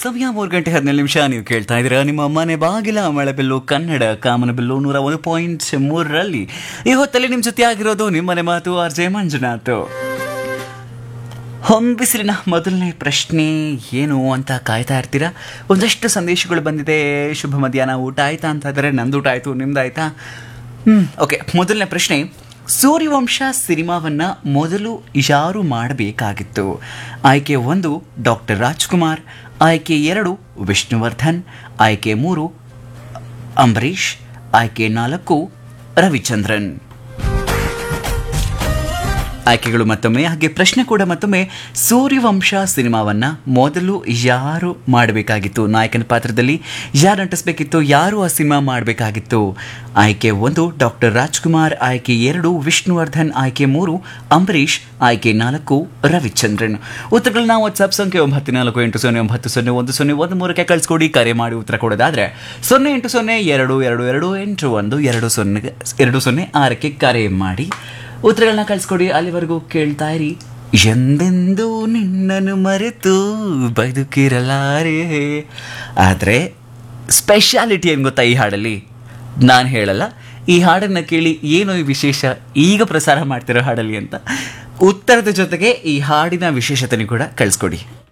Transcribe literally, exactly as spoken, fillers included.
ಸಮಯ ಮೂರು ಗಂಟೆ ಹದಿನೇಳು ನಿಮಿಷ. ನೀವು ಕೇಳ್ತಾ ಇದ್ದೀರಾ ನಿಮ್ಮ ಮನೆ ಬಾಗಿಲ ಮಳೆಬೆಲ್ಲು ಕನ್ನಡ ಕಾಮನಬೆಲ್ಲು ನೂರ ಒಂದು ಪಾಯಿಂಟ್ ಮೂರರಲ್ಲಿ. ಈ ಹೊತ್ತಲ್ಲಿ ನಿಮ್ಮ ಜೊತೆ ಆಗಿರೋದು ನಿಮ್ಮನೆ ಮಾತು ಆರ್ ಜೆ ಮಂಜುನಾಥ್. ಹೊಂಬಿಸಿಲಿನ ಮೊದಲನೇ ಪ್ರಶ್ನೆ ಏನು ಅಂತ ಕಾಯ್ತಾ ಇರ್ತೀರಾ. ಒಂದಷ್ಟು ಸಂದೇಶಗಳು ಬಂದಿದೆ. ಶುಭ ಮಧ್ಯಾಹ್ನ, ಊಟ ಆಯ್ತಾ ಅಂತ ಇದ್ದಾರೆ. ನಂದು ಊಟ ಆಯಿತು, ನಿಮ್ದಾಯ್ತಾ? ಹ್ಞೂ ಓಕೆ. ಮೊದಲನೇ ಪ್ರಶ್ನೆ, ಸೂರ್ಯವಂಶ ಸಿನಿಮಾವನ್ನು ಮೊದಲು ಯಾರು ಮಾಡಬೇಕಾಗಿತ್ತು? ಆಯ್ಕೆ ಒಂದು ಡಾಕ್ಟರ್ ರಾಜ್ಕುಮಾರ್, ಆಯ್ಕೆ ಎರಡು ವಿಷ್ಣುವರ್ಧನ್, ಆಯ್ಕೆ ಮೂರು ಅಂಬರೀಷ್, ಆಯ್ಕೆ ನಾಲ್ಕು ರವಿಚಂದ್ರನ್. ಆಯ್ಕೆಗಳು ಮತ್ತೊಮ್ಮೆ, ಹಾಗೆ ಪ್ರಶ್ನೆ ಕೂಡ ಮತ್ತೊಮ್ಮೆ. ಸೂರ್ಯವಂಶ ಸಿನಿಮಾವನ್ನು ಮೊದಲು ಯಾರು ಮಾಡಬೇಕಾಗಿತ್ತು? ನಾಯಕನ ಪಾತ್ರದಲ್ಲಿ ಯಾರು ನಟಿಸಬೇಕಿತ್ತು? ಯಾರು ಆ ಸಿನಿಮಾ ಮಾಡಬೇಕಾಗಿತ್ತು? ಆಯ್ಕೆ ಒಂದು ಡಾಕ್ಟರ್ ರಾಜ್ಕುಮಾರ್, ಆಯ್ಕೆ ಎರಡು ವಿಷ್ಣುವರ್ಧನ್, ಆಯ್ಕೆ ಮೂರು ಅಂಬರೀಷ್, ಆಯ್ಕೆ ನಾಲ್ಕು ರವಿಚಂದ್ರನ್. ಉತ್ತರಗಳನ್ನ ವಾಟ್ಸ್ಆಪ್ ಸಂಖ್ಯೆ ಒಂಬತ್ತು ನಾಲ್ಕು ಎಂಟು ಸೊನ್ನೆ ಒಂಬತ್ತು ಸೊನ್ನೆ ಒಂದು ಸೊನ್ನೆ ಒಂದು ಮೂರಕ್ಕೆ ಕಳಿಸ್ಕೊಡಿ. ಕರೆ ಮಾಡಿ ಉತ್ತರ ಕೊಡೋದಾದರೆ ಸೊನ್ನೆ ಎಂಟು ಸೊನ್ನೆ ಎರಡು ಎರಡು ಎರಡು ಎಂಟು ಒಂದು ಎರಡು ಸೊನ್ನೆ ಎರಡು ಸೊನ್ನೆ ಆರಕ್ಕೆ ಕರೆ ಮಾಡಿ ಉತ್ತರಗಳನ್ನ ಕಳಿಸ್ಕೊಡಿ. ಅಲ್ಲಿವರೆಗೂ ಕೇಳ್ತಾ ಇರಿ. ಎಂದೆಂದು ನಿನ್ನನ್ನು ಮರೆತು ಬದುಕಿರಲಾರೆ. ಆದರೆ ಸ್ಪೆಷಾಲಿಟಿ ಏನು ಗೊತ್ತಾ ಈ ಹಾಡಲ್ಲಿ? ನಾನು ಹೇಳಲ್ಲ. ಈ ಹಾಡನ್ನು ಕೇಳಿ ಏನು ಈ ವಿಶೇಷ ಈಗ ಪ್ರಸಾರ ಮಾಡ್ತಿರೋ ಹಾಡಲ್ಲಿ ಅಂತ ಉತ್ತರದ ಜೊತೆಗೆ ಈ ಹಾಡಿನ ವಿಶೇಷತೆನೂ ಕೂಡ ಕಳಿಸ್ಕೊಡಿ.